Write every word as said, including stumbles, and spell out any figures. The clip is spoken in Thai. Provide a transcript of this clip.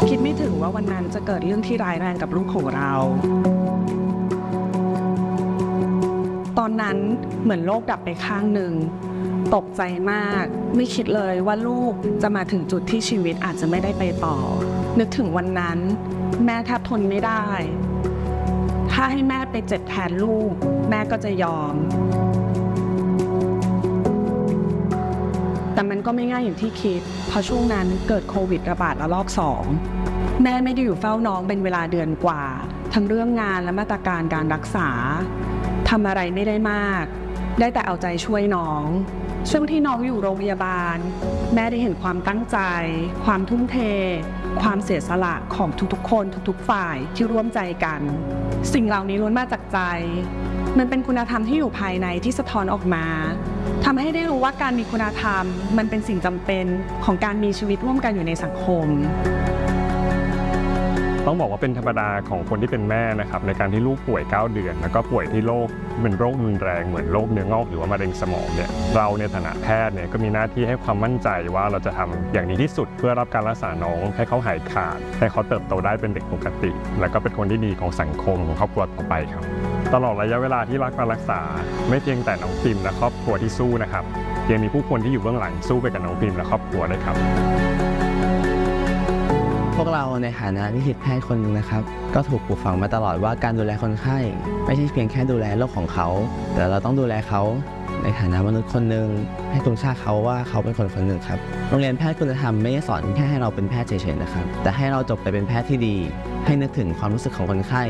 คิดไม่ถึงว่าวันนั้นจะเกิดเรื่องที่ร้ายแรงกับลูกของเราตอนนั้นเหมือนโลกดับไปข้างหนึ่งตกใจมากไม่คิดเลยว่าลูกจะมาถึงจุดที่ชีวิตอาจจะไม่ได้ไปต่อนึกถึงวันนั้นแม่แทบทนไม่ได้ถ้าให้แม่ไปเจ็บแทนลูกแม่ก็จะยอมแต่มันก็ไม่ง่ายอย่างที่คิดเพราะช่วงนั้นเกิดโควิดระบาดระลอกสองแม่ไม่ได้อยู่เฝ้าน้องเป็นเวลาเดือนกว่าทั้งเรื่องงานและมาตรการการรักษาทำอะไรไม่ได้มากได้แต่เอาใจช่วยน้องช่วงที่น้องอยู่โรงพยาบาลแม่ได้เห็นความตั้งใจความทุ่มเทความเสียสละของทุกๆคนทุกๆฝ่ายที่ร่วมใจกันสิ่งเหล่านี้ล้วนมาจากใจมันเป็นคุณธรรมที่อยู่ภายในที่สะท้อนออกมาทำให้ได้รู้ว่าการมีคุณธรรมมันเป็นสิ่งจำเป็นของการมีชีวิตร่วมกันอยู่ในสังคมต้องบอกว่าเป็นธรรมดาของคนที่เป็นแม่นะครับในการที่ลูกป่วยเก้าเดือนแล้วก็ป่วยที่โรคเป็นโรครุนแรงเหมือนโรคเนื้องอกหรือว่ามะเร็งสมองเนี่ยเราในฐานะแพทย์เนี่ยก็มีหน้าที่ให้ความมั่นใจว่าเราจะทำอย่างดีที่สุดเพื่อรับการรักษาน้องให้เขาหายขาดให้เขาเติบโตได้เป็นเด็กปกติแล้วก็เป็นคนที่ดีของสังคมของครอบครัวต่อไปครับตลอดระยะเวลาที่รักการรักษาไม่เพียงแต่น้องพิมและครอบครัวที่สู้นะครับยังมีผู้คนที่อยู่เบื้องหลังสู้ไปกับน้องพิมและครอบครัวด้วยครับพวกเราในฐานะนิสิตแพทย์คนหนึ่งนะครับก็ถูกปลูกฝังมาตลอดว่าการดูแลคนไข้ไม่ใช่เพียงแค่ดูแลโรคของเขาแต่เราต้องดูแลเขาในฐานะมนุษย์คนหนึ่งให้คุณค่าเขาว่าเขาเป็นคนคนหนึ่งครับโรงเรียนแพทย์คุณธรรมไม่ได้สอนแค่ให้เราเป็นแพทย์เฉยๆนะครับแต่ให้เราจบไปเป็นแพทย์ที่ดีให้นึกถึงความรู้สึกของคนไข้